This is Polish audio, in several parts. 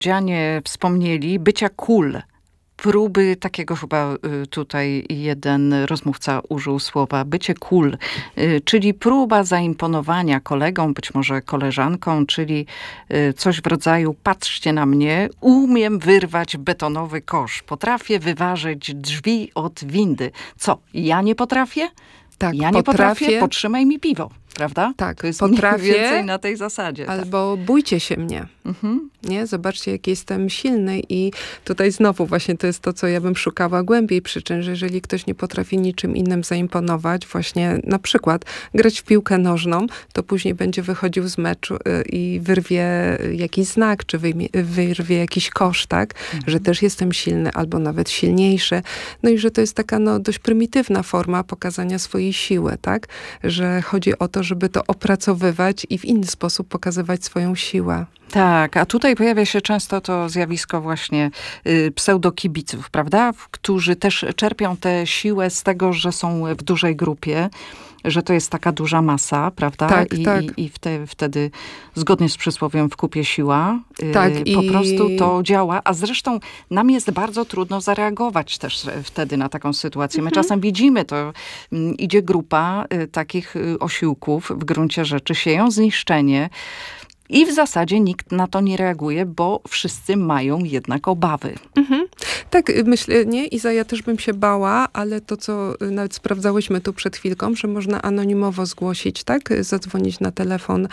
Dzianie wspomnieli bycia cool. Próby takiego chyba tutaj jeden rozmówca użył słowa bycie cool, czyli próba zaimponowania kolegom, być może koleżankom, czyli coś w rodzaju patrzcie na mnie, umiem wyrwać betonowy kosz, potrafię wyważyć drzwi od windy. Co, ja nie potrafię? Tak, ja nie potrafię, potrzymaj mi piwo. Prawda? Tak, to jest potrafię, mniej więcej na tej zasadzie. Albo bójcie się mnie. Nie? Zobaczcie, jak jestem silny i tutaj znowu właśnie to jest to, co ja bym szukała głębiej przyczyn, że jeżeli ktoś nie potrafi niczym innym zaimponować, właśnie na przykład grać w piłkę nożną, to później będzie wychodził z meczu i wyrwie jakiś znak, czy wyrwie jakiś kosz, tak? Że też jestem silny, albo nawet silniejszy. No i że to jest taka dość prymitywna forma pokazania swojej siły, tak? Że chodzi o to, żeby to opracowywać i w inny sposób pokazywać swoją siłę. Tak, a tutaj pojawia się często to zjawisko właśnie pseudokibiców, prawda? Którzy też czerpią tę siłę z tego, że są w dużej grupie, że to jest taka duża masa, prawda? Tak, tak. I wtedy, zgodnie z przysłowiem, w kupie siła, tak, po prostu to działa. A zresztą nam jest bardzo trudno zareagować też wtedy na taką sytuację. My czasem widzimy to, idzie grupa takich osiłków, w gruncie rzeczy sieją zniszczenie, i w zasadzie nikt na to nie reaguje, bo wszyscy mają jednak obawy. Tak, myślę, nie? Iza, ja też bym się bała, ale to, co nawet sprawdzałyśmy tu przed chwilką, że można anonimowo zgłosić, tak? Zadzwonić na telefon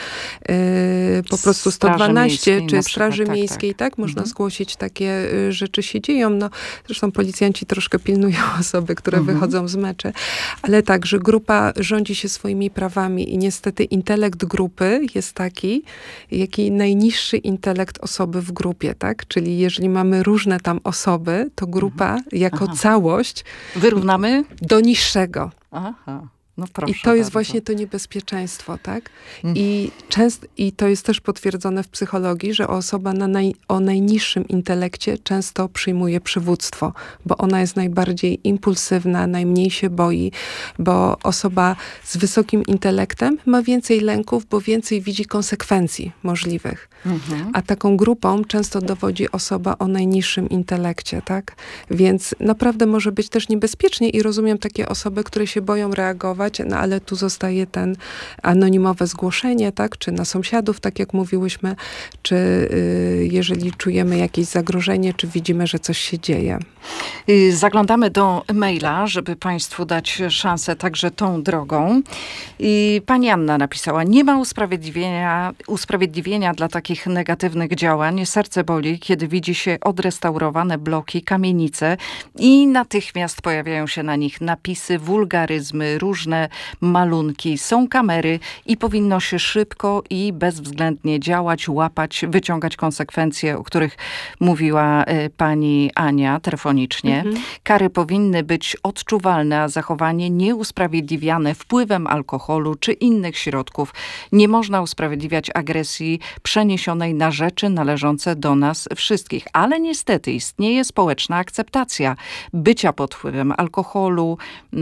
po prostu 112 czy Straży Miejskiej, tak? Można zgłosić takie rzeczy się dzieją. No, zresztą policjanci troszkę pilnują osoby, które wychodzą z meczy. Ale tak, że grupa rządzi się swoimi prawami i niestety intelekt grupy jest taki, jaki najniższy intelekt osoby w grupie, tak? Czyli jeżeli mamy różne tam osoby, to grupa jako całość wyrównamy do niższego. Aha. No proszę, i to jest właśnie to niebezpieczeństwo, tak? I to jest też potwierdzone w psychologii, że osoba o najniższym intelekcie często przyjmuje przywództwo, bo ona jest najbardziej impulsywna, najmniej się boi, bo osoba z wysokim intelektem ma więcej lęków, bo więcej widzi konsekwencji możliwych. A taką grupą często dowodzi osoba o najniższym intelekcie, tak? Więc naprawdę może być też niebezpiecznie i rozumiem takie osoby, które się boją reagować, no ale tu zostaje ten anonimowe zgłoszenie, tak? Czy na sąsiadów, tak jak mówiłyśmy, czy jeżeli czujemy jakieś zagrożenie, czy widzimy, że coś się dzieje. Zaglądamy do maila, żeby państwu dać szansę także tą drogą. I pani Anna napisała, nie ma usprawiedliwienia dla takich negatywnych działań. Serce boli, kiedy widzi się odrestaurowane bloki, kamienice i natychmiast pojawiają się na nich napisy, wulgaryzmy, różne malunki. Są kamery i powinno się szybko i bezwzględnie działać, łapać, wyciągać konsekwencje, o których mówiła pani Ania telefonicznie. Kary powinny być odczuwalne, a zachowanie nieusprawiedliwiane wpływem alkoholu czy innych środków. Nie można usprawiedliwiać agresji przeniesionej na rzeczy należące do nas wszystkich. Ale niestety istnieje społeczna akceptacja bycia pod wpływem alkoholu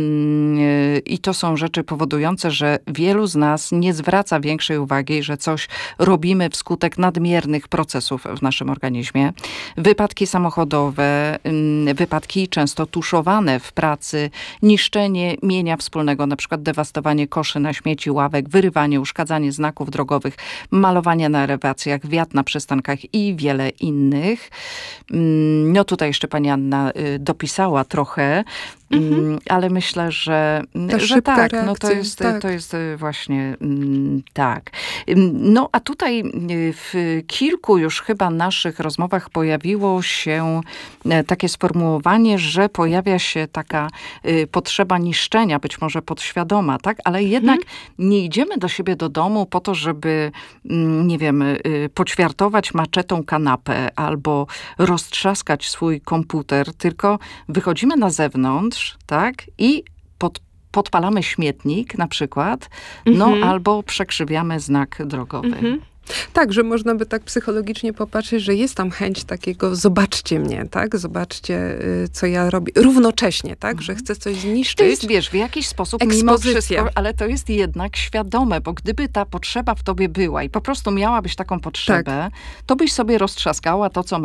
i to są rzeczy powodujące, że wielu z nas nie zwraca większej uwagi, że coś robimy wskutek nadmiernych procesów w naszym organizmie. Wypadki samochodowe, wypadki często tuszowane w pracy, niszczenie mienia wspólnego, na przykład dewastowanie koszy na śmieci, ławek, wyrywanie, uszkadzanie znaków drogowych, malowanie na elewacjach, wiatr na przystankach i wiele innych. No tutaj jeszcze pani Anna dopisała trochę, ale myślę, że tak, reakcja, no to jest właśnie tak. No a tutaj w kilku już chyba naszych rozmowach pojawiło się takie sformułowanie, że pojawia się taka potrzeba niszczenia, być może podświadoma, tak? Ale jednak nie idziemy do siebie do domu po to, żeby, nie wiem, poćwiartować maczetą kanapę albo roztrzaskać swój komputer, tylko wychodzimy na zewnątrz, tak? I podpalamy śmietnik na przykład, no albo przekrzywiamy znak drogowy. Tak, że można by tak psychologicznie popatrzeć, że jest tam chęć takiego zobaczcie mnie, tak? Zobaczcie, co ja robię. Równocześnie, tak? Że chcę coś zniszczyć. To jest, wiesz, w jakiś sposób mimo Ekspozycja. wszystko, ale to jest jednak świadome, bo gdyby ta potrzeba w tobie była i po prostu miałabyś taką potrzebę, to byś sobie roztrzaskała to, co